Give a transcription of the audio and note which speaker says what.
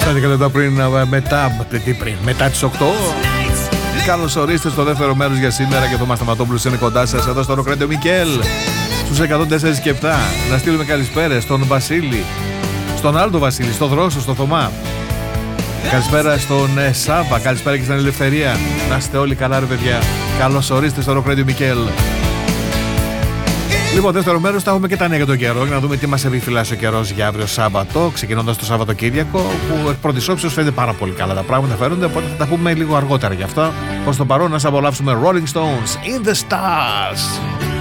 Speaker 1: 10 λεπτά πριν, μετά τις 8. Καλώς ορίστε στο δεύτερο μέρος για σήμερα και το Μασταματόπουλος είναι κοντά σας εδώ στο Rock Radio Μικέλ στους 104 και 7. Να στείλουμε καλησπέρα στον Βασίλη, στον Άλτο Βασίλη, στον Δρόσο, στον Θωμά. Καλησπέρα στον Σάβα, καλησπέρα και στην Ελευθερία. Να είστε όλοι καλά ρε παιδιά. Καλώς ορίστε στο Rock Radio Μικέλ. Λοιπόν, δεύτερο μέρος θα έχουμε και τα νέα για τον καιρό για να δούμε τι μας επιφυλάσσει ο καιρός για αύριο Σάββατο, ξεκινώντας το Σαββατοκύριακο, που εκ πρώτης όψεως φαίνεται πάρα πολύ καλά τα πράγματα φαίνονται, οπότε θα τα πούμε λίγο αργότερα γι' αυτό. Προς το παρόν, να σας απολαύσουμε Rolling Stones in the Stars.